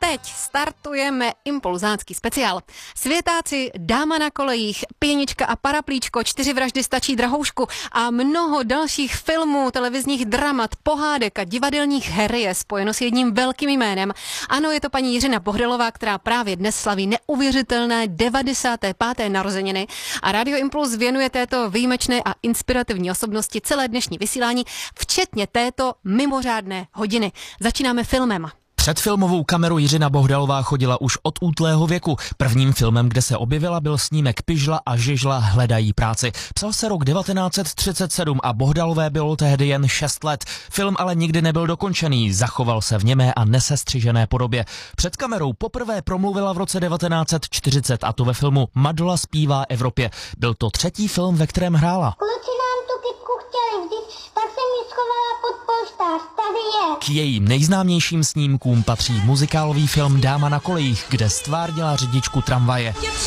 teď startujeme impulzánský speciál. Světáci, Dáma na kolejích, Pěnička a paraplíčko, 4 vraždy stačí drahoušku a mnoho dalších filmů, televizních dramat, pohádek a divadelních her je spojeno s jedním velkým jménem. Ano, je to paní Jiřina Bohdalová, která právě dnes slaví neuvěřitelné 95. narozeniny a Radio Impuls věnuje této výjimečné a inspirativní osobnosti celé dnešní vysílání, včetně této mimořádné hodiny. Začínáme filmem. Před filmovou kameru Jiřina Bohdalová chodila už od útlého věku. Prvním filmem, kde se objevila, byl snímek Pyžla a Žižla hledají práci. Psal se rok 1937 a Bohdalové bylo tehdy jen 6 let. Film ale nikdy nebyl dokončený, zachoval se v němé a nesestřižené podobě. Před kamerou poprvé promluvila v roce 1940 a to ve filmu Madola zpívá Evropě. Byl to 3. film, ve kterém hrála. Kluci nám tu kytku chtěli vzít, tak jsem ji schovala pod polštář, tady je. K jejím nejznámějším snímkům patří muzikálový film Dáma na kolejích, kde stvárnila řidičku tramvaje.